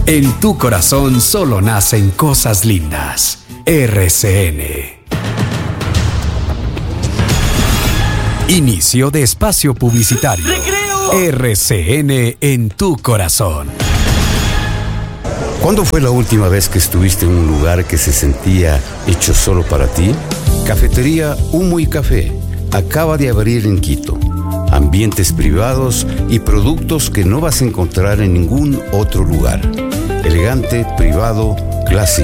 En tu corazón solo nacen cosas lindas. RCN. Inicio de espacio publicitario. ¡Recreo! RCN en tu corazón. ¿Cuándo fue la última vez que estuviste en un lugar que se sentía hecho solo para ti? Cafetería Humo y Café acaba de abrir en Quito. Ambientes privados y productos que no vas a encontrar en ningún otro lugar. Elegante, privado, clásico.